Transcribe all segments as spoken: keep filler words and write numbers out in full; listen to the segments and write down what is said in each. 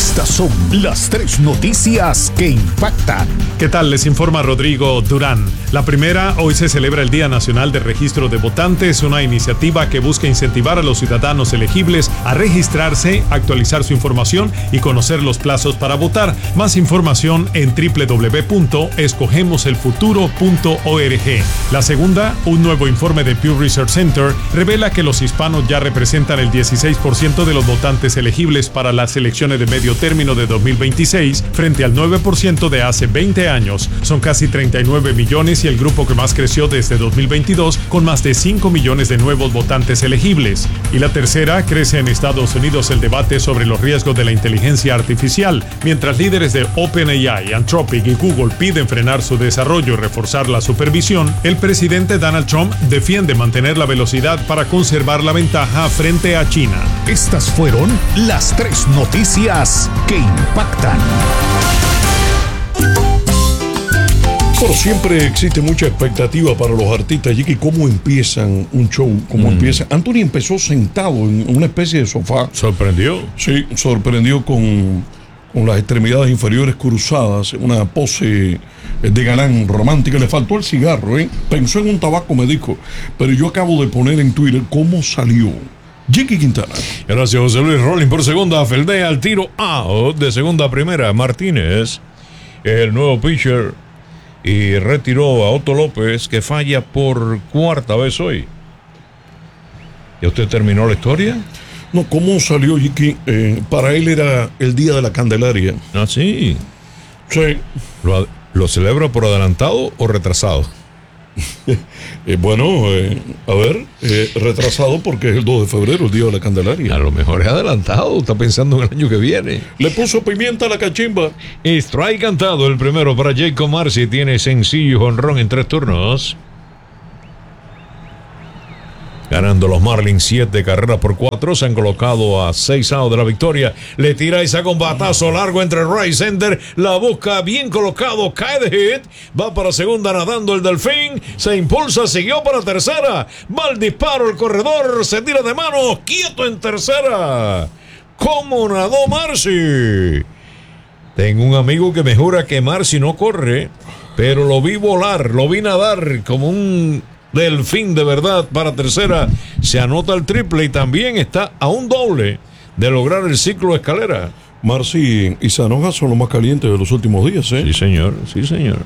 Estas son las tres noticias que impactan. ¿Qué tal? Les informa Rodrigo Durán. La primera, hoy se celebra el Día Nacional de Registro de Votantes, una iniciativa que busca incentivar a los ciudadanos elegibles a registrarse, actualizar su información y conocer los plazos para votar. Más información en doble u doble u doble u punto escogemos el futuro punto org. La segunda, un nuevo informe de Pew Research Center revela que los hispanos ya representan el dieciséis por ciento de los votantes elegibles para las elecciones de medio término de dos mil veintiséis, frente al nueve por ciento de hace veinte años. Son casi treinta y nueve millones y el grupo que más creció desde dos mil veintidós, con más de cinco millones de nuevos votantes elegibles. Y la tercera, crece en Estados Unidos el debate sobre los riesgos de la inteligencia artificial. Mientras líderes de OpenAI, Anthropic y Google piden frenar su desarrollo y reforzar la supervisión, el presidente Donald Trump defiende mantener la velocidad para conservar la ventaja frente a China. Estas fueron las tres noticias que impactan. Bueno, siempre existe mucha expectativa para los artistas. Jiki, ¿cómo empiezan un show? ¿Cómo mm. empiezan? Anthony empezó sentado en una especie de sofá. ¿Sorprendió? Sí, sorprendió con, con las extremidades inferiores cruzadas, una pose de galán romántica. Le faltó el cigarro, ¿eh? Pensó en un tabaco, me dijo. Pero yo acabo de poner en Twitter cómo salió. Jiki Quintana. Gracias, José Luis. Rolling por segunda, Feldea al tiro out de segunda a primera. Martínez, el nuevo pitcher, y retiró a Otto López, que falla por cuarta vez hoy. ¿Ya usted terminó la historia? No, ¿cómo salió, Jiki? Eh, para él era el día de la Candelaria. Ah, sí. Sí. ¿Lo, lo celebra por adelantado o retrasado? eh, bueno, eh, a ver, eh, retrasado porque es el dos de febrero, el día de la Candelaria. A lo mejor es adelantado, está pensando en el año que viene. Le puso pimienta a la cachimba. Strike cantado, el primero para Jacob Marcy, tiene sencillo jonrón en tres turnos. Ganando los Marlins siete carreras por cuatro, se han colocado a seis outs de la victoria. Le tira y saca un batazo largo entre right center, la busca bien colocado, cae de hit, va para segunda nadando el Delfín, se impulsa, siguió para tercera, va el disparo, el corredor se tira de mano, quieto en tercera. ¿Cómo nadó Marcy? Tengo un amigo que me jura que Marcy no corre, pero lo vi volar, lo vi nadar como un delfín de verdad para tercera. Se anota el triple y también está a un doble de lograr el ciclo de escalera. Marcy y Sanoja son los más calientes de los últimos días, ¿eh? Sí, señor, sí, señor.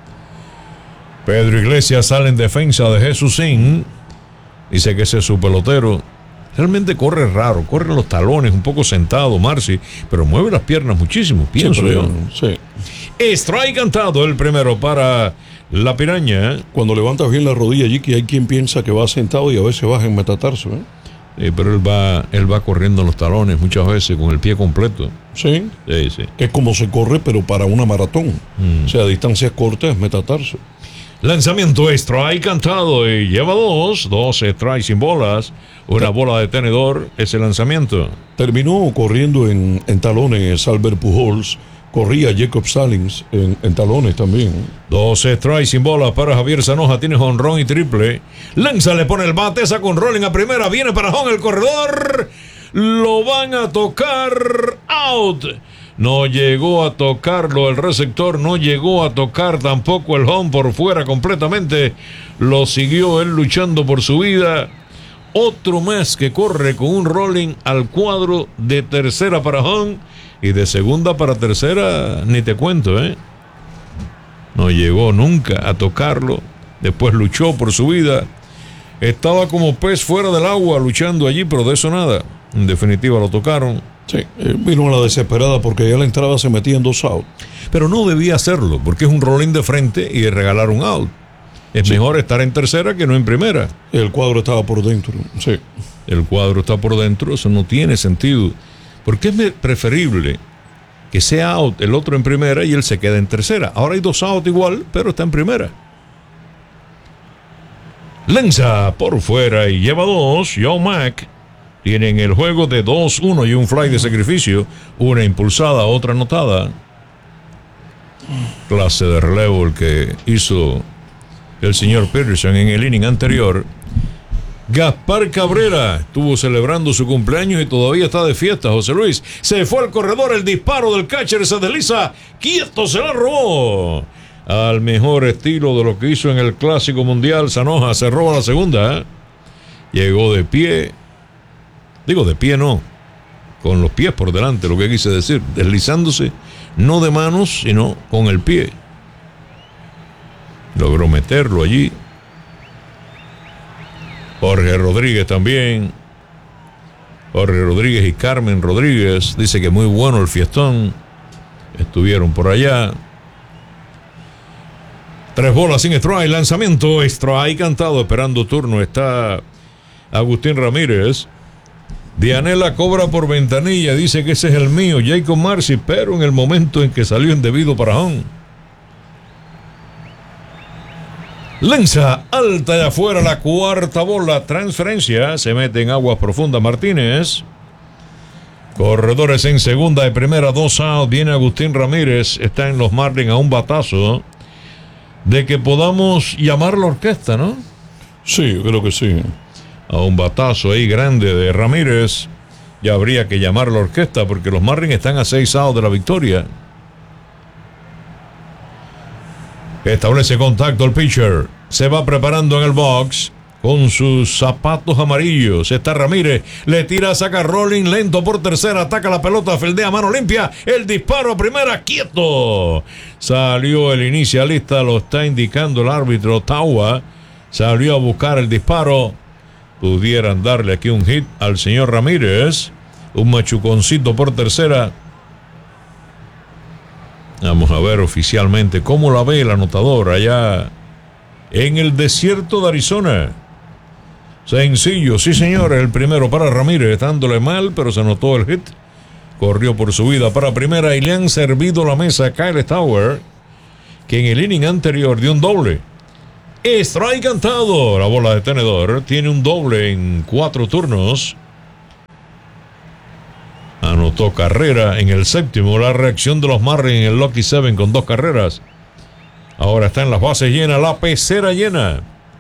Pedro Iglesias sale en defensa de Jesusín. Dice que ese es su pelotero. Realmente corre raro, corre en los talones, un poco sentado Marcy, pero mueve las piernas muchísimo, pienso sí, yo. Sí. Strike cantado, el primero para la Piraña. Cuando levantas bien la rodilla, Jiki, hay quien piensa que va sentado y a veces baja en metatarso, ¿eh? Eh, pero él va, él va corriendo en los talones muchas veces con el pie completo. Sí. Sí, sí. Que es como se corre, pero para una maratón. Mm. O sea, a distancias cortas, metatarso. Lanzamiento strike cantado y lleva dos, dos strikes sin bolas, una bola de tenedor, ese lanzamiento. Terminó corriendo en, en talones Albert Pujols, corría Jacob Stallings en, en talones también. Dos strikes sin bolas para Javier Sanoja, tiene jonrón y triple. Lanza, le pone el bate, saca un rolling a primera, viene para home el corredor, lo van a tocar, out. No llegó a tocarlo el receptor, no llegó a tocar tampoco el home por fuera completamente. Lo siguió él luchando por su vida. Otro más que corre con un rolling al cuadro de tercera para home y de segunda para tercera, ni te cuento, ¿eh? No llegó nunca a tocarlo. Después luchó por su vida. Estaba como pez fuera del agua luchando allí, pero de eso nada. En definitiva lo tocaron. Sí, vino a la desesperada porque ya la entrada se metía en dos outs. Pero no debía hacerlo, porque es un rolling de frente y regalar un out. Es sí. Mejor estar en tercera que no en primera. El cuadro estaba por dentro, sí. El cuadro está por dentro, eso no tiene sentido. Porque es preferible que sea out el otro en primera y él se queda en tercera. Ahora hay dos outs igual, pero está en primera. Lanza por fuera y lleva dos, Joe Mack. Tienen el juego de dos uno y un fly de sacrificio. Una impulsada, otra anotada. Clase de relevo el que hizo el señor Peterson en el inning anterior. Gaspar Cabrera estuvo celebrando su cumpleaños y todavía está de fiesta, José Luis. Se fue al corredor, el disparo del catcher se desliza. Quieto, se la robó. Al mejor estilo de lo que hizo en el Clásico Mundial, Zanoja se roba la segunda. ¿eh? Llegó de pie. Digo, de pie no. Con los pies por delante, lo que quise decir. Deslizándose, no de manos, sino con el pie. Logró meterlo allí. Jorge Rodríguez también. Jorge Rodríguez y Carmen Rodríguez. Dice que muy bueno el fiestón. Estuvieron por allá. Tres bolas sin strike. Lanzamiento. Strike cantado. Esperando turno. Está Agustín Ramírez. Dianela cobra por ventanilla. Dice que ese es el mío, Jacob Marcy. Pero en el momento en que salió indebido para home. Lanza alta y afuera la cuarta bola. Transferencia. Se mete en aguas profundas Martínez. Corredores en segunda y primera. Dos out. Viene Agustín Ramírez. Está en los Marlins a un batazo de que podamos llamar la orquesta, ¿no? Sí, yo creo que sí. A un batazo ahí grande de Ramírez. Ya habría que llamar la orquesta porque los Marlins están a seis outs de la victoria. Establece contacto el pitcher. Se va preparando en el box con sus zapatos amarillos. Está Ramírez. Le tira, saca rolling lento por tercera. Ataca la pelota, fildea mano limpia. El disparo a primera, quieto. Salió el inicialista, lo está indicando el árbitro Taua. Salió a buscar el disparo. Pudieran darle aquí un hit al señor Ramírez. Un machuconcito por tercera. Vamos a ver oficialmente cómo la ve el anotador allá en el desierto de Arizona. Sencillo, sí señor, el primero para Ramírez, dándole mal, pero se anotó el hit. Corrió por su vida para primera y le han servido la mesa a Kyle Stowers, que en el inning anterior dio un doble. Strike cantado, la bola de tenedor, tiene un doble en cuatro turnos. Anotó carrera en el séptimo. La reacción de los Marlins en el Lucky Seven con dos carreras. Ahora está en las bases llenas, la pecera llena.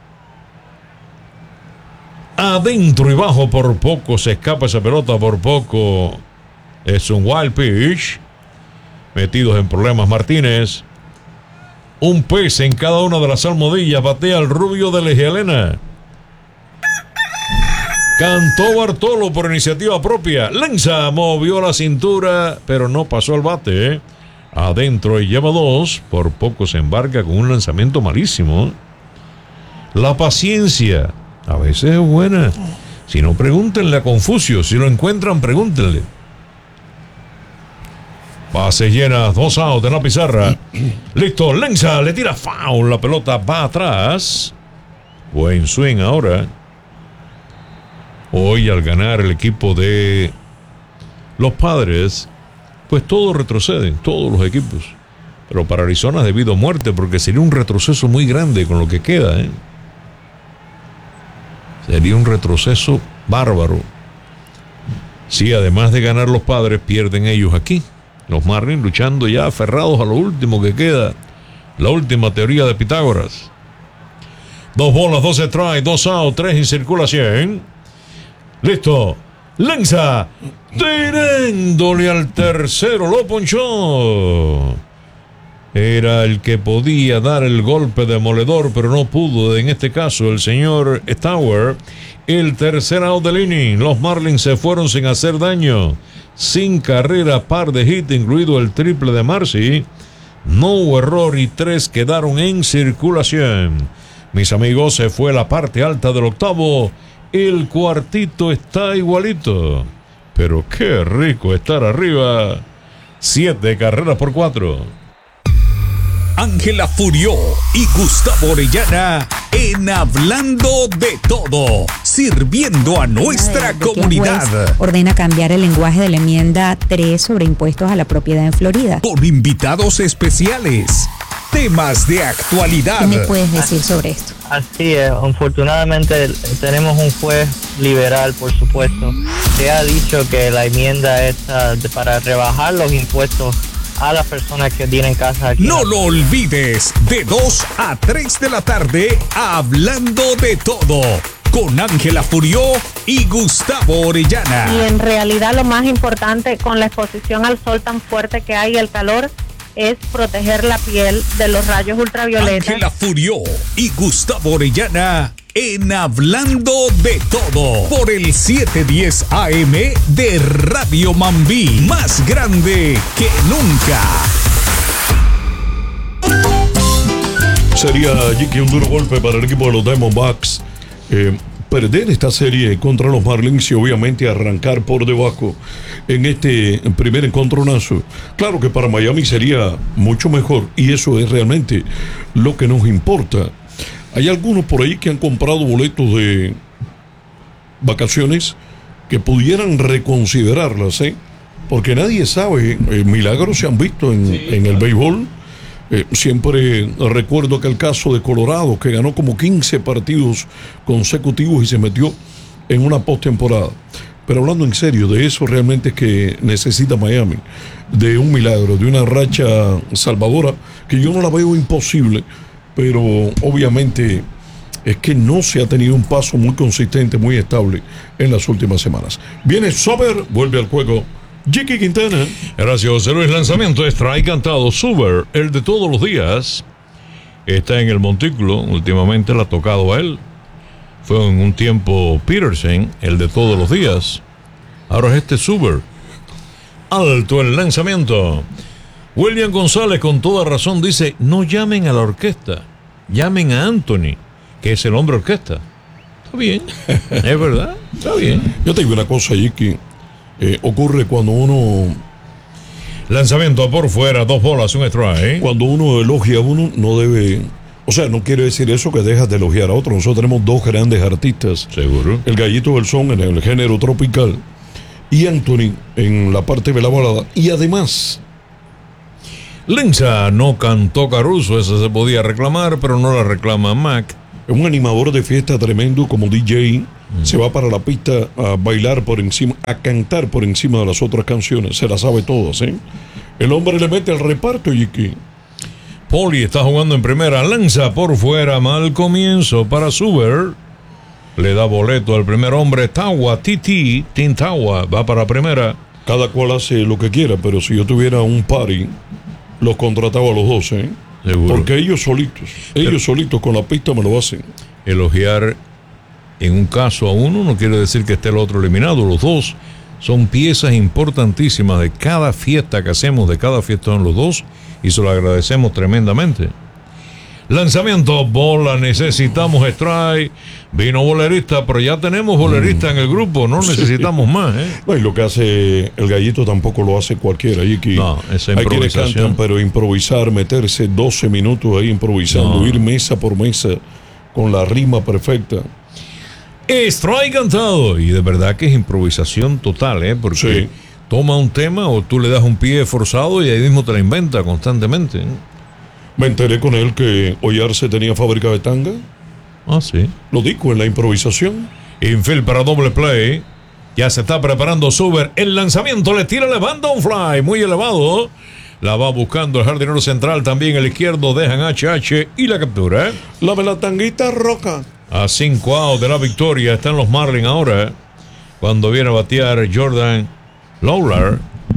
Adentro y bajo, por poco se escapa esa pelota, por poco es un wild pitch. Metidos en problemas Martínez. Un pez en cada una de las almohadillas. Batea el rubio de Legialena. Cantó Bartolo por iniciativa propia. Lanza, movió la cintura, pero no pasó al bate. Adentro y lleva dos. Por poco se embarca con un lanzamiento malísimo. La paciencia a veces es buena. Si no, pregúntenle a Confucio. Si lo encuentran, pregúntenle. Bases llenas, dos outs en la pizarra. Listo, Lanza, le tira foul. La pelota va atrás. Buen swing ahora. Hoy, al ganar el equipo de los Padres, pues todos retroceden, todos los equipos. Pero para Arizona es debido a muerte, porque sería un retroceso muy grande con lo que queda, ¿eh? Sería un retroceso bárbaro. Si además de ganar los Padres, pierden ellos aquí. Los Marlins luchando ya aferrados a lo último que queda. La última teoría de Pitágoras. Dos bolas, dos strikes, dos outs, tres en circulación. Listo. Lanza. Tirándole al tercero. Lo ponchó. Era el que podía dar el golpe demoledor, pero no pudo. En este caso, el señor Stowers. El tercer out del inning. Los Marlins se fueron sin hacer daño. Sin carrera, par de hits, incluido el triple de Marcy. No hubo error y tres quedaron en circulación. Mis amigos, se fue la parte alta del octavo. El cuartito está igualito. Pero qué rico estar arriba. Siete carreras por cuatro. Ángela Furió y Gustavo Orellana en Hablando de Todo, sirviendo a nuestra comunidad. El juez ordena cambiar el lenguaje de la enmienda tres sobre impuestos a la propiedad en Florida. Con invitados especiales, temas de actualidad. ¿Qué me puedes decir sobre esto? Así es, afortunadamente tenemos un juez liberal, por supuesto, que ha dicho que la enmienda es uh, para rebajar los impuestos a las personas que tienen casa aquí. No lo olvides, de dos a tres de la tarde, Hablando de Todo, con Ángela Furió y Gustavo Orellana. Y en realidad lo más importante con la exposición al sol tan fuerte que hay y el calor es proteger la piel de los rayos ultravioletas. Ángela Furió y Gustavo Orellana en Hablando de Todo por el setecientos diez A M de Radio Mambí, más grande que nunca. Sería allí que un duro golpe para el equipo de los Diamondbacks eh, perder esta serie contra los Marlins y obviamente arrancar por debajo en este primer encontronazo. Claro que para Miami sería mucho mejor y eso es realmente lo que nos importa. Hay algunos por ahí que han comprado boletos de vacaciones que pudieran reconsiderarlas, ¿eh? Porque nadie sabe, eh, milagros se han visto en, sí, en el béisbol. Eh, siempre recuerdo aquel caso de Colorado que ganó como quince partidos consecutivos y se metió en una postemporada. Pero hablando en serio, de eso realmente es que necesita Miami, de un milagro, de una racha salvadora que yo no la veo imposible, pero obviamente es que no se ha tenido un paso muy consistente, muy estable en las últimas semanas. Viene Sober, vuelve al juego Jiki Quintana. Gracias, José Luis. Lanzamiento strike cantado. Suber, el de todos los días, está en el montículo. Últimamente le ha tocado a él. Fue en un tiempo Peterson, el de todos los días. Ahora es este Suber. Alto el lanzamiento. William González con toda razón dice: no llamen a la orquesta, llamen a Anthony, que es el hombre orquesta. Está bien, es verdad, está bien. Yo te digo una cosa, Jiki. Eh, ocurre cuando uno... Lanzamiento por fuera, dos bolas, un strike. Cuando uno elogia a uno, no debe... O sea, no quiere decir eso que dejas de elogiar a otro. Nosotros tenemos dos grandes artistas. Seguro. El Gallito del Son en el género tropical y Anthony en la parte de la balada. Y además... Lenza no cantó Caruso, esa se podía reclamar, pero no la reclama Mac. Es un animador de fiesta tremendo como D J. Se va para la pista a bailar por encima, a cantar por encima de las otras canciones. Se las sabe todas, ¿eh? El hombre le mete al reparto, y que Poli está jugando en primera, lanza por fuera, mal comienzo para Suber. Le da boleto al primer hombre, Tawa, Titi, Tintawa, va para primera. Cada cual hace lo que quiera, pero si yo tuviera un party, los contrataba a los dos, ¿eh? Seguro. Porque ellos solitos, ellos pero, solitos con la pista me lo hacen. Elogiar en un caso a uno no quiere decir que esté el otro eliminado. Los dos son piezas importantísimas de cada fiesta que hacemos, de cada fiesta en los dos, y se lo agradecemos tremendamente. Lanzamiento, bola, necesitamos strike. Vino bolerista, pero ya tenemos bolerista mm. en el grupo, no necesitamos sí. más, ¿eh? No, y lo que hace el Gallito tampoco lo hace cualquiera. Hay, que, no, esa hay quienes cantan, pero improvisar, meterse doce minutos ahí improvisando, no. ir mesa por mesa con la rima perfecta. Strike cantado. Y de verdad que es improvisación total, ¿eh? Porque sí. toma un tema o tú le das un pie forzado y ahí mismo te la inventa constantemente, ¿eh? Me enteré con él que Oyarse tenía fábrica de tanga. Ah, sí. Lo dijo en la improvisación. Infield para doble play. Ya se está preparando Suber. El lanzamiento le tira, levanta un fly muy elevado. La va buscando el jardinero central. También el izquierdo dejan H H y la captura. La de la tanguita roca. A cinco outs de la victoria están los Marlins ahora. Cuando viene a batear Jordan Lawlar.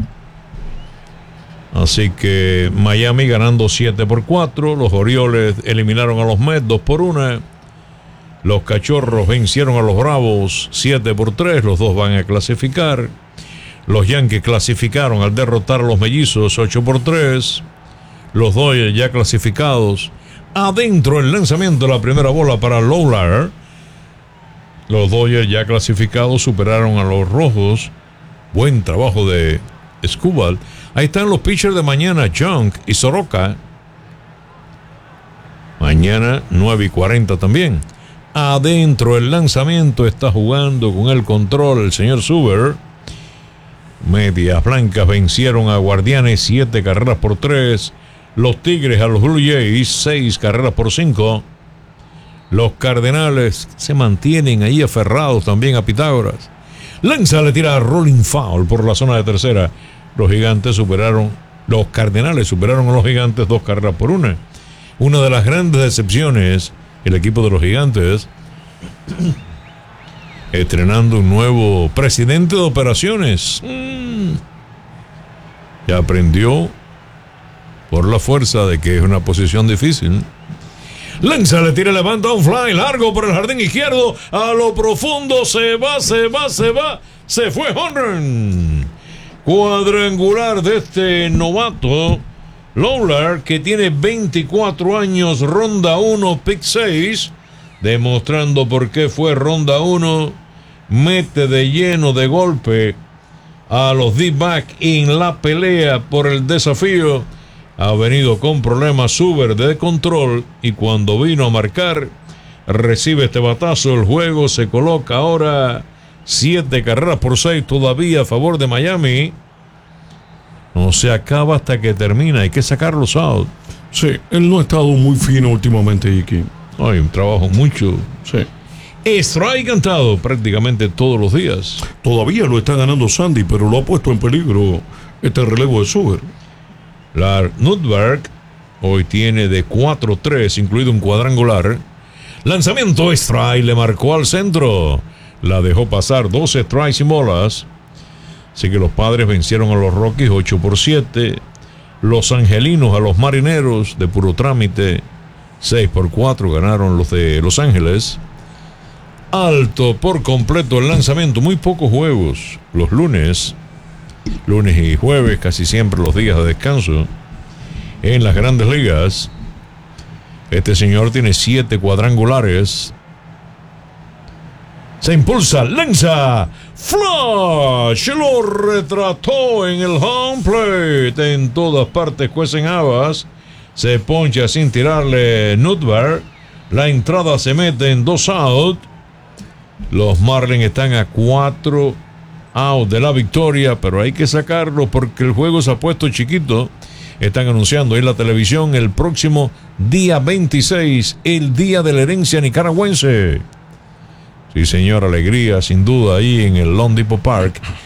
Así que Miami ganando siete por cuatro. Los Orioles eliminaron a los Mets dos por uno. Los Cachorros vencieron a los Bravos siete por tres. Los dos van a clasificar. Los Yankees clasificaron al derrotar a los Mellizos ocho por tres. Los Dodgers ya clasificados. Adentro el lanzamiento de la primera bola para Lawlar. Los Dodgers ya clasificados superaron a los Rojos. Buen trabajo de Skubal. Ahí están los pitchers de mañana, Junk y Soroka. Mañana nueve y cuarenta también. Adentro el lanzamiento está jugando con el control el señor Suber. Medias Blancas vencieron a Guardianes siete carreras por tres. Los Tigres a los Blue Jays seis carreras por cinco. Los Cardenales se mantienen ahí aferrados también a Pitágoras. Lanza le tira a rolling foul por la zona de tercera. Los Gigantes superaron, los Cardenales superaron a los Gigantes dos carreras por una. Una de las grandes decepciones, el equipo de los Gigantes, estrenando un nuevo presidente de operaciones. Mm. Ya aprendió por la fuerza de que es una posición difícil. Lanza, le tira, levanta un fly largo por el jardín izquierdo. A lo profundo se va, se va, se va. Se fue home run. Cuadrangular de este novato Lawler, que tiene veinticuatro años, ronda uno, pick seis. Demostrando por qué fue ronda uno. Mete de lleno de golpe a los D-back en la pelea por el desafío. Ha venido con problemas súper de control y cuando vino a marcar, recibe este batazo. El juego se coloca ahora siete carreras por seis todavía a favor de Miami. No se acaba hasta que termina, hay que sacarlos out. Sí, él no ha estado muy fino últimamente, Iki. Hay un trabajo mucho. Sí. Strike cantado prácticamente todos los días. Todavía lo está ganando Sandy, pero lo ha puesto en peligro este relevo de Suber. La Nutberg hoy tiene de cuatro tres, incluido un cuadrangular. Lanzamiento strike, le marcó al centro. La dejó pasar, doce strikes y bolas. Así que los Padres vencieron a los Rockies ocho por siete. Los Angelinos a los Marineros de puro trámite seis por cuatro ganaron los de Los Ángeles. Alto por completo el lanzamiento, muy pocos juegos los lunes. Lunes y jueves, casi siempre los días de descanso en las grandes ligas. Este señor tiene siete cuadrangulares. Se impulsa, lanza, flash, lo retrató en el home plate. En todas partes cuecen habas. Se poncha sin tirarle Nutberg. La entrada se mete en dos out. Los Marlins están a cuatro out de la victoria, pero hay que sacarlo porque el juego se ha puesto chiquito. Están anunciando ahí en la televisión el próximo día veintiséis, el día de la herencia nicaragüense. Sí, señor, alegría sin duda ahí en el Lone Depot Park.